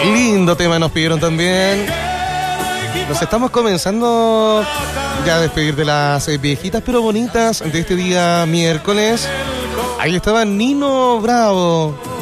Lindo tema nos pidieron también. Nos estamos comenzando ya a despedir de las viejitas pero bonitas de este día miércoles. Ahí estaba Nino Bravo.